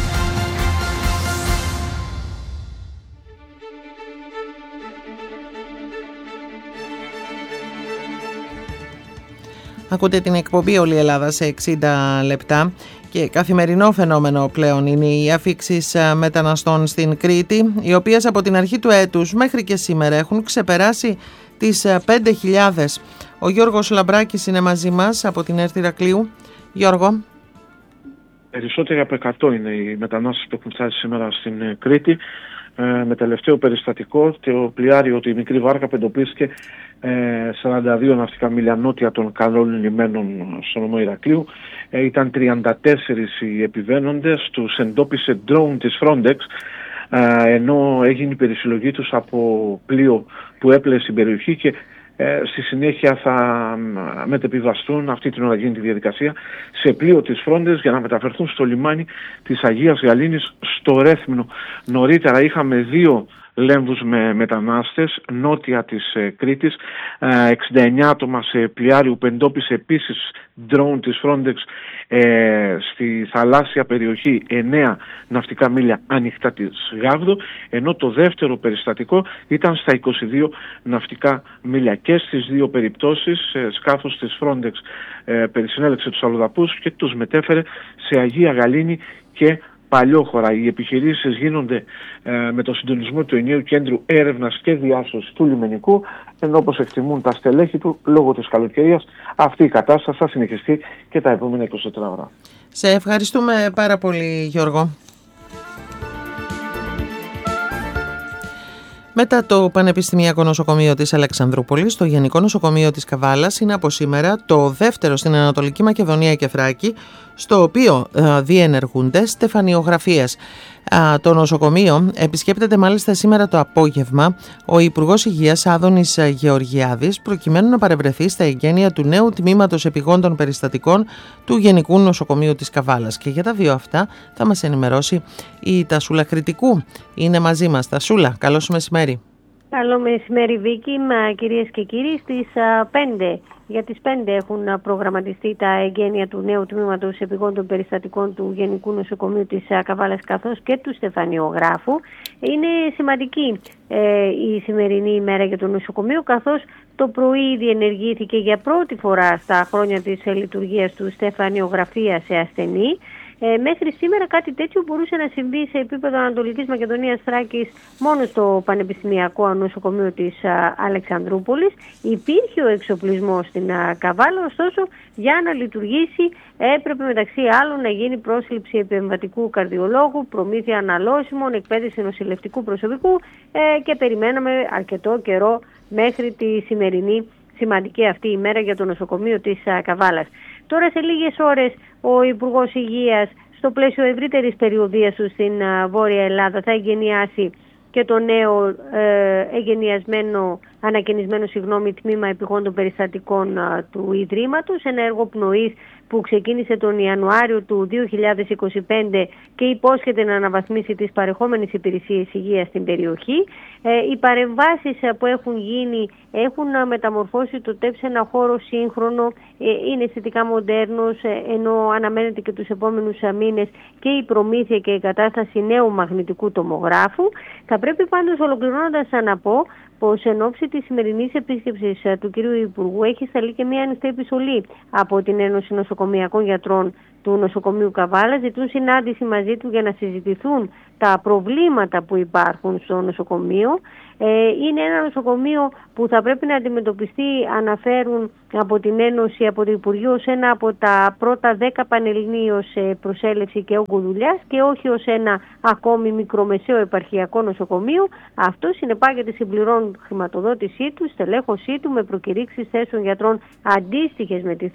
Ακούτε την εκπομπή «Όλη η Ελλάδα» σε εξήντα λεπτά και καθημερινό φαινόμενο πλέον είναι οι αφίξεις μεταναστών στην Κρήτη, οι οποίες από την αρχή του έτους μέχρι και σήμερα έχουν ξεπεράσει τις πέντε χιλιάδες. Ο Γιώργος Λαμπράκης είναι μαζί μας από την ΕΡΤ Ηρακλείου. Γιώργο. Περισσότεροι από εκατό είναι οι μετανάστες που έχουν φτάσει σήμερα στην Κρήτη. με τελευταίο περιστατικό το πλοιάριο, η μικρή βάρκα που εντοπίστηκε σαράντα δύο ναυτικά μίλια νότια των καλών λιμένων στο νομό Ηρακλείου. Ήταν τριάντα τέσσερις οι επιβαίνοντες, τους εντόπισε drone της Frontex, ενώ έγινε η περισυλλογή τους από πλοίο που έπλεε στην περιοχή και Ε, στη συνέχεια θα μετεπιβαστούν, αυτή την ώρα γίνεται η διαδικασία, σε πλοίο της Frontex για να μεταφερθούν στο λιμάνι της Αγίας Γαλήνης στο Ρέθμνο. Νωρίτερα είχαμε δύο λέμβους με μετανάστες νότια της ε, Κρήτης, ε, εξήντα εννιά άτομα σε πλοιάριο που εντόπισε επίσης drone της Frontex ε, στη θαλάσσια περιοχή εννέα ναυτικά μίλια ανοιχτά της Γάβδο, ενώ το δεύτερο περιστατικό ήταν στα είκοσι δύο ναυτικά μίλια. Και στις δύο περιπτώσεις ε, σκάφος της Frontex ε, περισυνέλεξε τους αλλοδαπούς και τους μετέφερε σε Αγία Γαλήνη και Παλιόχωρα. Οι επιχειρήσεις γίνονται ε, με το συντονισμό του ενιαίου κέντρου έρευνας και διάσωσης του λιμενικού, ενώ όπως εκτιμούν τα στελέχη του, λόγω της καλοκαιρίας αυτή η κατάσταση θα συνεχιστεί και τα επόμενα είκοσι τέσσερις ώρα. Σε ευχαριστούμε πάρα πολύ, Γιώργο. Μετά το Πανεπιστημιακό Νοσοκομείο της Αλεξανδρούπολης, το Γενικό Νοσοκομείο της Καβάλας είναι από σήμερα το δεύτερο στην Ανατολική Μακεδονία και Θράκη, στο οποίο ε, διενεργούνται στεφανιογραφίες. Ε, το νοσοκομείο επισκέπτεται μάλιστα σήμερα το απόγευμα ο Υπουργός Υγείας Άδωνης Γεωργιάδης, προκειμένου να παρευρεθεί στα εγγένεια του νέου τμήματος επιγόντων περιστατικών του Γενικού Νοσοκομείου της Καβάλας. Και για τα δύο αυτά θα μας ενημερώσει η Τασούλα Κρητικού. Είναι μαζί μας. Τασούλα, καλό σου μεσημέρι. Καλό μεσημέρι, Βίκη, κυρίες και κύριοι. Στις πέντε, για τις πέντε έχουν προγραμματιστεί τα εγγένεια του νέου τμήματος επιγόντων περιστατικών του Γενικού Νοσοκομείου της Καβάλας καθώς και του στεφανιογράφου. Είναι σημαντική ε, η σημερινή ημέρα για το νοσοκομείο, καθώς το πρωί διενεργήθηκε για πρώτη φορά στα χρόνια της λειτουργίας του στεφανιογραφία σε ασθενή. Ε, μέχρι σήμερα κάτι τέτοιο μπορούσε να συμβεί σε επίπεδο Ανατολικής Μακεδονίας Θράκης μόνο στο Πανεπιστημιακό Νοσοκομείο της α, Αλεξανδρούπολης. Υπήρχε ο εξοπλισμός στην α, Καβάλα, ωστόσο για να λειτουργήσει έπρεπε μεταξύ άλλων να γίνει πρόσληψη επεμβατικού καρδιολόγου, προμήθεια αναλώσιμων, εκπαίδευση νοσηλευτικού προσωπικού ε, και περιμέναμε αρκετό καιρό μέχρι τη σημερινή σημαντική αυτή ημέρα για το νοσοκομείο της α, Καβάλας. Τώρα σε λίγες ώρες ο Υπουργός Υγείας, στο πλαίσιο ευρύτερης περιοδίας του στην Βόρεια Ελλάδα, θα εγγενιάσει και το νέο ε, εγγενιασμένο, ανακαινισμένο συγγνώμη, τμήμα επιγόντων περιστατικών α, του Ιδρύματος, ένα έργο πνοής που ξεκίνησε τον Ιανουάριο του δύο χιλιάδες είκοσι πέντε και υπόσχεται να αναβαθμίσει τις παρεχόμενες υπηρεσίες υγείας στην περιοχή. Ε, οι παρεμβάσεις που έχουν γίνει έχουν μεταμορφώσει το ΤΕΠ σε ένα χώρο σύγχρονο, ε, είναι αισθητικά μοντέρνος, ε, ενώ αναμένεται και τους επόμενους μήνες και η προμήθεια και η κατάσταση νέου μαγνητικού τομογράφου. Θα πρέπει πάντως, ολοκληρώνοντας, να πω πως εν ώψη της σημερινής επίσκεψης του κυρίου Υπουργού έχει σταλεί και μια ανοιχτή επιστολή από την Ένωση Νοσοκομειακών Γιατρών του Νοσοκομείου Καβάλα. Ζητούν συνάντηση μαζί του για να συζητηθούν τα προβλήματα που υπάρχουν στο νοσοκομείο. Ε, είναι ένα νοσοκομείο που θα πρέπει να αντιμετωπιστεί, αναφέρουν από την Ένωση, από το Υπουργείο, ως ένα από τα πρώτα δέκα πανελληνίως προσέλευση και όγκου δουλειάς και όχι ως ένα ακόμη μικρομεσαίο επαρχιακό νοσοκομείο. Αυτό συνεπάγεται συμπληρώνουν χρηματοδότησή του, στελέχωσή του με προκηρύξεις θέσεων γιατρών αντίστοιχες με τη